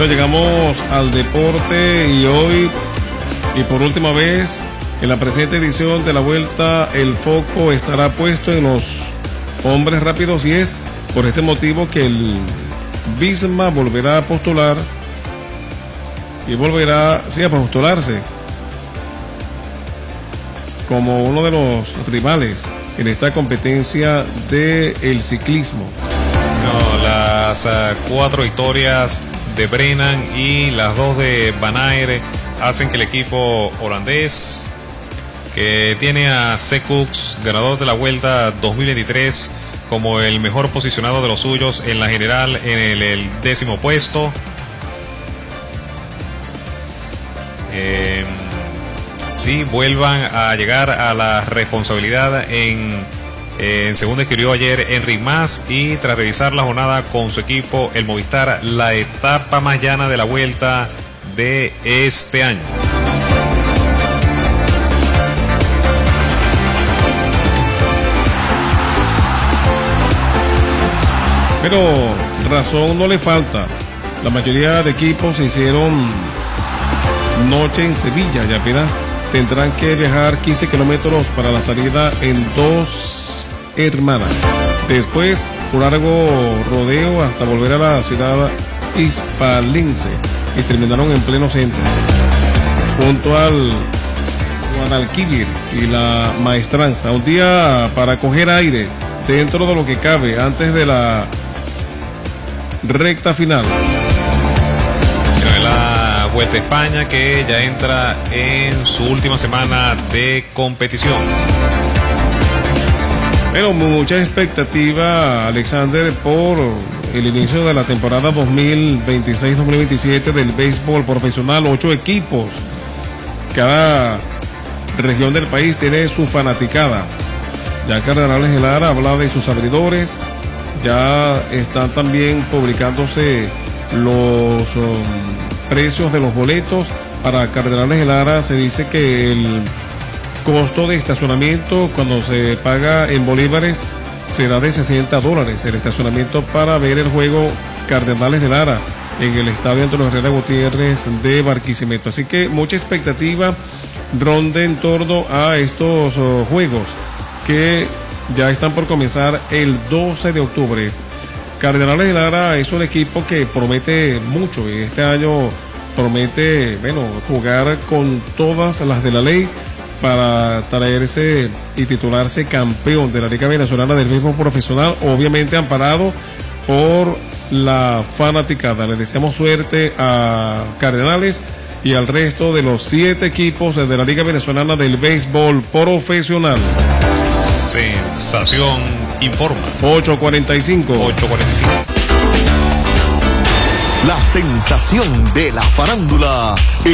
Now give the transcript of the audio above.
Bueno, llegamos al deporte y hoy, y por última vez, en la presente edición de la Vuelta, el foco estará puesto en los hombres rápidos, y es por este motivo que el Visma volverá a postular y volverá a postularse como uno de los rivales en esta competencia del ciclismo. No, las 4 victorias de Brennan y las 2 de Van Aert hacen que el equipo holandés, que tiene a Sekox, ganador de la Vuelta 2023, como el mejor posicionado de los suyos en la general, en el 10º puesto. Sí, vuelvan a llegar a la responsabilidad en según describió ayer Enric Mas, y tras revisar la jornada con su equipo, el Movistar, la etapa más llana de la Vuelta de este año. Pero razón no le falta. La mayoría de equipos se hicieron noche en Sevilla y apenas tendrán que viajar 15 kilómetros para la salida en Dos Hermanas. Después, un largo rodeo hasta volver a la ciudad hispalense, y terminaron en pleno centro, junto al Guadalquivir y la Maestranza. Un día para coger aire dentro de lo que cabe antes de la recta final. La Vuelta a España, que ya entra en su última semana de competición. Pero mucha expectativa, Alexander, por el inicio de la temporada 2026-2027 del béisbol profesional. 8 equipos. Cada región del país tiene su fanaticada. Ya Cardenales de Lara habla de sus abridores. Ya están también publicándose los precios de los boletos. Para Cardenales de Lara se dice que el costo de estacionamiento, cuando se paga en bolívares, será de $60 el estacionamiento para ver el juego Cardenales de Lara en el estadio Antonio Herrera Gutiérrez de Barquisimeto. Así que mucha expectativa ronda en torno a estos juegos que ya están por comenzar el 12 de octubre. Cardenales de Lara es un equipo que promete mucho, y este año promete, jugar con todas las de la ley para traerse y titularse campeón de la Liga Venezolana del Béisbol Profesional, obviamente amparado por la fanaticada. Les deseamos suerte a Cardenales y al resto de los 7 equipos de la Liga Venezolana del Béisbol Profesional. Sensación informa. 8:45. La sensación de la farándula.